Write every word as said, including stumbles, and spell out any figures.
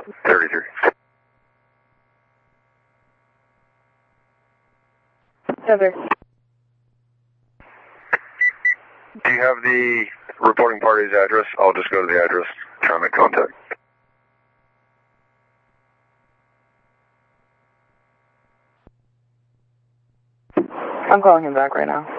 thirty-three. Heather. Do you have the reporting party's address? I'll just go to the address, try and make contact. I'm calling him back right now.